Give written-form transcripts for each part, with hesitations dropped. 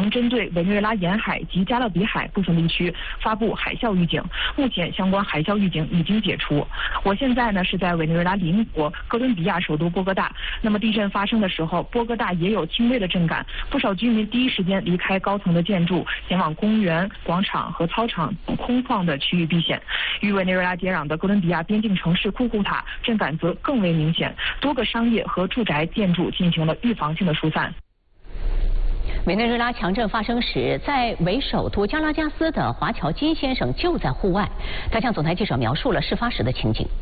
曾针对委内瑞拉沿海及加勒比海部分地区发布海啸预警，目前相关海啸预警已经解除。我现在呢是在委内瑞拉邻国哥伦比亚首都波哥大。那么地震发生的时候，波哥大也有轻微的震感，不少居民第一时间离开高层的建筑，前往公园、广场和操场等空旷的区域避险。与委内瑞拉接壤的哥伦比亚边境城市库库塔震感则更为明显，多个商业和住宅建筑进行了预防性的疏散。 委内瑞拉强震发生时，在为首都加拉加斯的华侨金先生就在户外，他向总台记者描述了事发时的情景。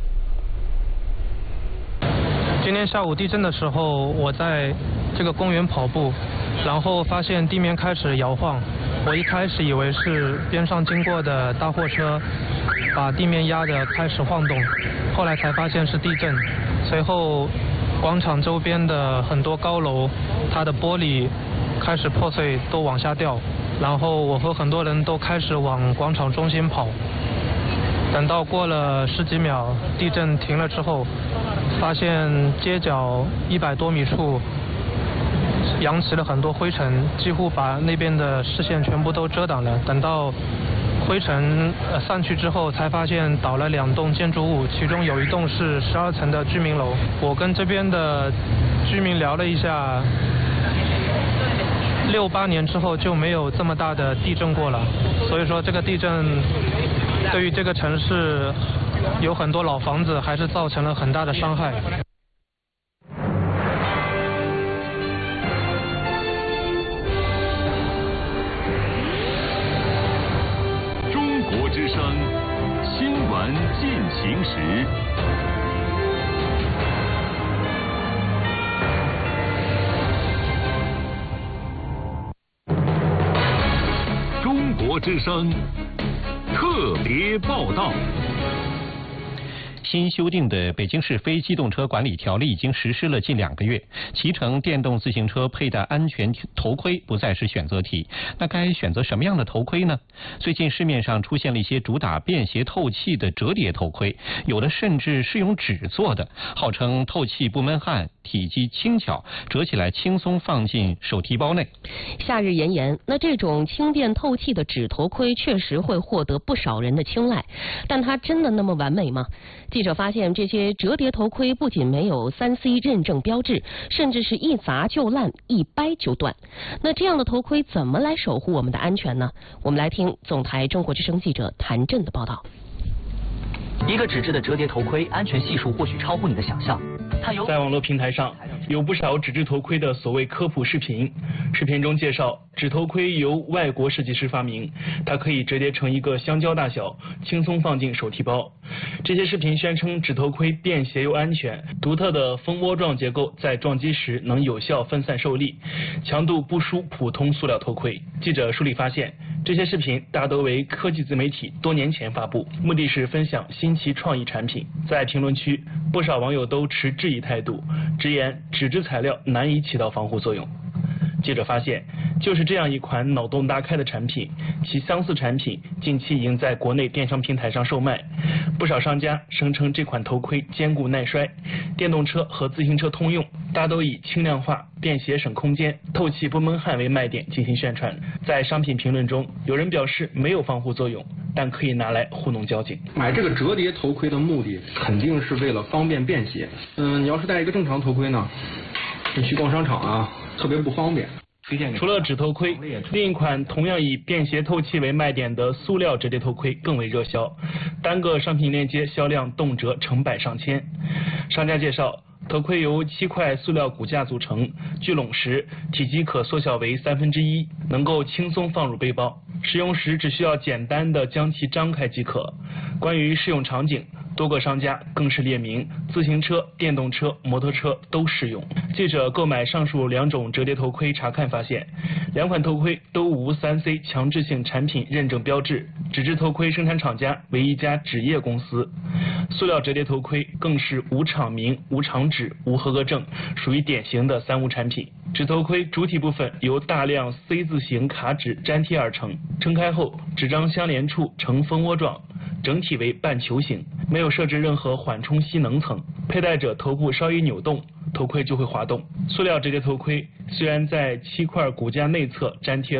今天下午地震的时候，我在这个公园跑步，然后发现地面开始摇晃。我一开始以为是边上经过的大货车把地面压得开始晃动，后来才发现是地震。随后，广场周边的很多高楼，它的玻璃开始破碎，都往下掉。然后我和很多人都开始往广场中心跑。等到过了10几秒，地震停了之后，发现街角100多米处扬起了很多灰尘，几乎把那边的视线全部都遮挡了。等到灰尘散去之后，才发现倒了2栋建筑物，其中有一栋是12层的居民楼。我跟这边的居民聊了一下，68年之后就没有这么大的地震过了，所以说这个地震对于这个城市有很多老房子还是造成了很大的伤害。 中国之声新闻进行时。中国之声特别报道。 新修订的北京市非机动车管理条例已经实施了近2个月，骑乘电动自行车佩戴安全头盔不再是选择题。那该选择什么样的头盔呢？最近市面上出现了一些主打便携透气的折叠头盔，有的甚至是用纸做的，号称透气不闷汗，体积轻巧，折起来轻松放进手提包内。 夏日炎炎，那这种轻便透气的纸头盔确实会获得不少人的青睐，但它真的那么完美吗？记者发现，这些折叠头盔不仅没有3C 认证标志，甚至是一砸就烂，一掰就断。那这样的头盔怎么来守护我们的安全呢？我们来听总台中国之声记者谭震的报道。 一个纸质的折叠头盔，安全系数或许超乎你的想象。 在网络平台上有不少纸质头盔的所谓科普视频，视频中介绍纸头盔由外国设计师发明，它可以折叠成一个香蕉大小，轻松放进手提包。这些视频宣称纸头盔便携又安全，独特的蜂窝状结构在撞击时能有效分散受力，强度不输普通塑料头盔。记者梳理发现，这些视频大都为科技自媒体多年前发布，目的是分享新奇创意产品。在评论区，不少网友都持质疑态度，直言纸质材料难以起到防护作用。记者发现，就是这样一款脑洞大开的产品，其相似产品近期已经在国内电商平台上售卖。不少商家声称这款头盔坚固耐摔，电动车和自行车通用，大都以轻量化、便携省空间、透气不闷汗为卖点进行宣传。在商品评论中，有人表示没有防护作用，但可以拿来糊弄交警。 买这个折叠头盔的目的肯定是为了方便便携。你要是戴一个正常头盔呢，你去逛商场啊，特别不方便。 除了纸头盔，另一款同样以便携透气为卖点的塑料折叠头盔更为热销，单个商品链接销量动辄成百上千。商家介绍，头盔由7块塑料骨架组成，聚拢时体积可缩小为1/3，能够轻松放入背包，使用时只需要简单的将其张开即可。关于适用场景，多个商家更是列明自行车、电动车、摩托车都适用。记者购买上述2种折叠头盔查看发现，2款头盔都无3C 强制性产品认证标志，纸质头盔生产厂家为一家纸业公司，塑料折叠头盔更是无厂名、无厂址、无合格证，属于典型的3无产品。纸头盔主体部分由大量 C 字形卡纸粘贴而成，撑开后纸张相连处呈蜂窝状，整体为半球形，没有设置任何缓冲吸能层，佩戴者头部稍一扭动，头盔就会滑动。塑料折叠头盔虽然在7块骨架内侧粘贴